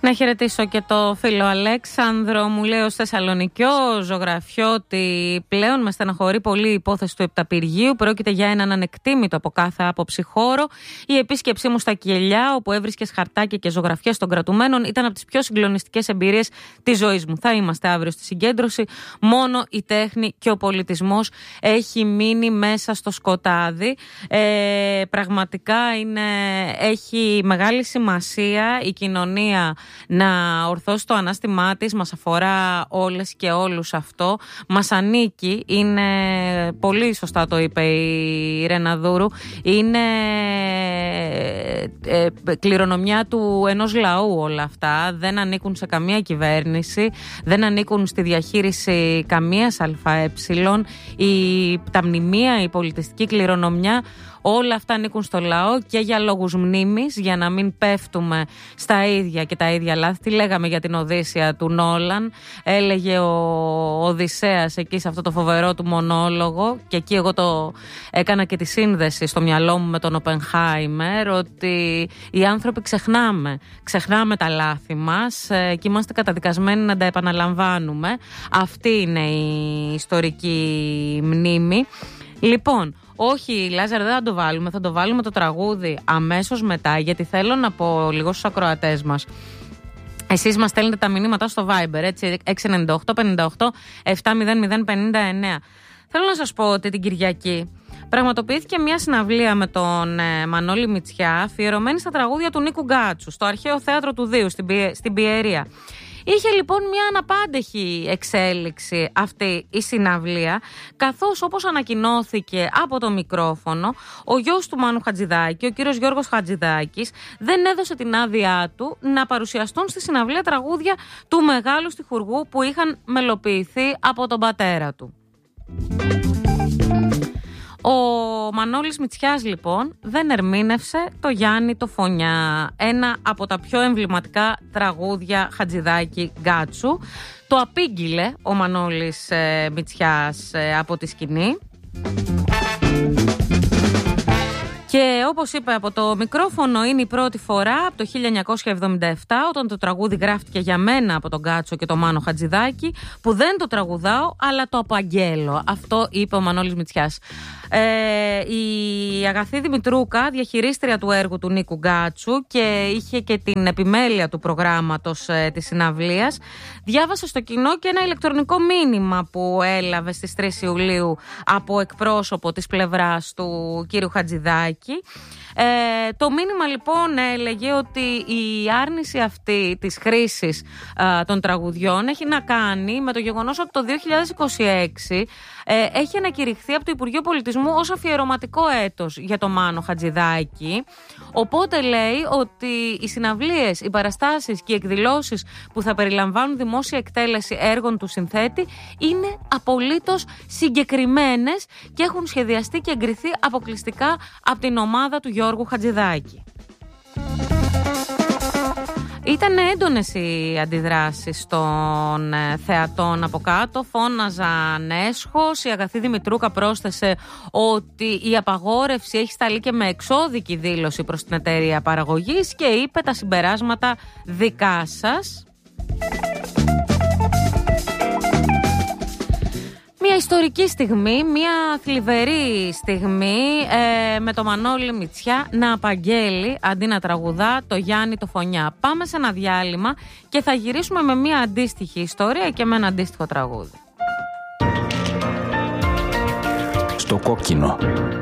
Να χαιρετήσω και το φίλο Αλέξανδρο, μου λέει ως Θεσσαλονικιό ζωγραφιώτη, πλέον με στεναχωρεί πολύ η υπόθεση του επταπηργείου. Πρόκειται για έναν ανεκτήμητο από κάθε άποψη χώρο. Η επίσκεψή μου στα Κελιά, όπου έβρισκες χαρτάκια και ζωγραφιές των κρατουμένων, ήταν από τις πιο συγκλονιστικές εμπειρίες της ζωής μου. Θα είμαστε αύριο στη συγκέντρωση. Μόνο η τέχνη και ο πολιτισμός έχει μείνει μέσα στο σκοτάδι. Πραγματικά έχει μεγάλη σημασία η κοινωνία να ορθώσει το ανάστημά της. Μας αφορά όλες και όλους αυτό. Μας ανήκει. Είναι πολύ σωστά το είπε η Ρεναδούρου. Είναι κληρονομιά του ενός λαού όλα αυτά. Δεν ανήκουν σε καμία κυβέρνηση. Δεν ανήκουν στη διαχείριση καμίας ΑΕ. Τα μνημεία, η πολιτιστική κληρονομιά, όλα αυτά ανήκουν στο λαό και για λόγους μνήμης, για να μην πέφτουμε στα ίδια και τα ίδια λάθη. Τι λέγαμε για την Οδύσσεια του Νόλαν, έλεγε ο Οδυσσέας εκεί σε αυτό το φοβερό του μονόλογο, και εκεί εγώ το έκανα και τη σύνδεση στο μυαλό μου με τον Οπενχάιμερ, ότι οι άνθρωποι ξεχνάμε τα λάθη μας και είμαστε καταδικασμένοι να τα επαναλαμβάνουμε. Αυτή είναι η ιστορική μνήμη. Λοιπόν, όχι, Λάζαρ, δεν θα το βάλουμε. Θα το βάλουμε το τραγούδι αμέσως μετά, γιατί θέλω να πω λίγο στους ακροατές μας. Εσείς μας στέλνετε τα μηνύματα στο Viber, έτσι, 698 58 700 59. Θέλω να σας πω ότι την Κυριακή πραγματοποιήθηκε μια συναυλία με τον Μανώλη Μητσιά, αφιερωμένη στα τραγούδια του Νίκου Γκάτσου, στο Αρχαίο Θέατρο του Δίου, στην Πιερία. Είχε λοιπόν μια αναπάντεχη εξέλιξη αυτή η συναυλία, καθώς όπως ανακοινώθηκε από το μικρόφωνο, ο γιος του Μάνου Χατζηδάκη, ο κύριος Γιώργος Χατζηδάκης, δεν έδωσε την άδειά του να παρουσιαστούν στη συναυλία τραγούδια του μεγάλου στιχουργού που είχαν μελοποιηθεί από τον πατέρα του. Ο Μανώλης Μητσιάς λοιπόν δεν ερμήνευσε το Γιάννη το Φωνιά, ένα από τα πιο εμβληματικά τραγούδια Χατζηδάκη Γκάτσου. Το απήγγειλε ο Μανώλης Μητσιάς από τη σκηνή. Και όπως είπε από το μικρόφωνο, είναι η πρώτη φορά από το 1977, όταν το τραγούδι γράφτηκε για μένα από τον Γκάτσο και τον Μάνο Χατζηδάκη, που δεν το τραγουδάω αλλά το απαγγέλω. Αυτό είπε ο Μανώλης Μητσιάς. Η Αγαθή Δημητρούκα, διαχειρίστρια του έργου του Νίκου Γκάτσου και είχε και την επιμέλεια του προγράμματος της συναυλίας, διάβασε στο κοινό και ένα ηλεκτρονικό μήνυμα που έλαβε στις 3 Ιουλίου από εκπρόσωπο της πλευράς του κύριου Χατζηδάκη. Το μήνυμα λοιπόν έλεγε ότι η άρνηση αυτή της χρήσης των τραγουδιών έχει να κάνει με το γεγονός ότι το 2026 έχει ανακηρυχθεί από το Υπουργείο Πολιτισμού ως αφιερωματικό έτος για το Μάνο Χατζηδάκη. Οπότε λέει ότι οι συναυλίες, οι παραστάσεις και οι εκδηλώσεις που θα περιλαμβάνουν δημόσια εκτέλεση έργων του συνθέτη είναι απολύτως συγκεκριμένες και έχουν σχεδιαστεί και εγκριθεί αποκλειστικά από την ομάδα του Γιώργου Χατζηδάκη. Ήταν έντονες οι αντιδράσεις των θεατών από κάτω, φώναζαν έσχος. Η Αγαθή Δημητρούκα πρόσθεσε ότι η απαγόρευση έχει σταλεί και με εξώδικη δήλωση προς την εταιρεία παραγωγής και είπε τα συμπεράσματα δικά σας. Μια ιστορική στιγμή, μια θλιβερή στιγμή με το Μανώλη Μητσιά να απαγγέλει αντί να τραγουδά το Γιάννη το Φωνιά. Πάμε σε ένα διάλειμμα και θα γυρίσουμε με μια αντίστοιχη ιστορία και με ένα αντίστοιχο τραγούδι. Στο κόκκινο.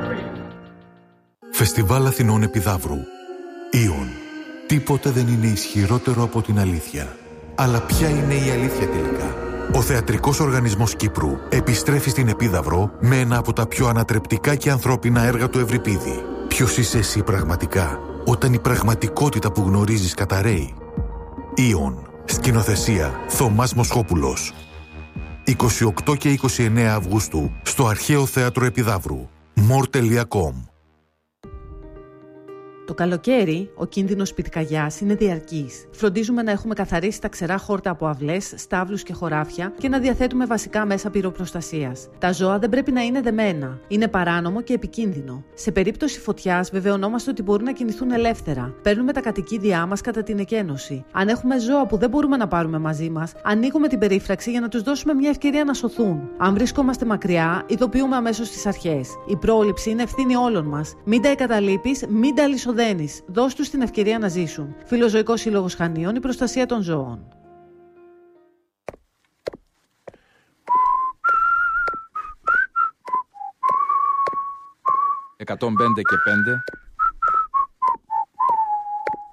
Φεστιβάλ Αθηνών Επιδαύρου. Ήον. Τίποτε δεν είναι ισχυρότερο από την αλήθεια. Αλλά ποια είναι η αλήθεια τελικά? Ο Θεατρικός Οργανισμός Κύπρου επιστρέφει στην Επίδαυρο με ένα από τα πιο ανατρεπτικά και ανθρώπινα έργα του Ευρυπίδη. Ποιος είσαι εσύ πραγματικά, όταν η πραγματικότητα που γνωρίζεις καταρρέει? Ήον. Σκηνοθεσία Θωμάς Μοσχόπουλος. 28 και 29 Αυγούστου στο Αρχαίο Θέατρο Επιδαύρου. more.com. Το καλοκαίρι, ο κίνδυνος πυρκαγιάς είναι διαρκής. Φροντίζουμε να έχουμε καθαρίσει τα ξερά χόρτα από αυλές, στάβλους και χωράφια και να διαθέτουμε βασικά μέσα πυροπροστασίας. Τα ζώα δεν πρέπει να είναι δεμένα. Είναι παράνομο και επικίνδυνο. Σε περίπτωση φωτιάς, βεβαιωνόμαστε ότι μπορούν να κινηθούν ελεύθερα. Παίρνουμε τα κατοικίδια μας κατά την εκένωση. Αν έχουμε ζώα που δεν μπορούμε να πάρουμε μαζί μας, ανοίγουμε την περίφραξη για να τους δώσουμε μια ευκαιρία να σωθούν. Αν βρισκόμαστε μακριά, ειδοποιούμε αμέσως τις αρχές. Η πρόληψη είναι ευθύνη όλων μας. Μην τα εγκαταλείπεις, μην τα αλυσοδένεις. Δώσ' τους την ευκαιρία να ζήσουν. Φιλοζωικός Σύλλογος Χανίων, η προστασία των ζώων. «105 και 5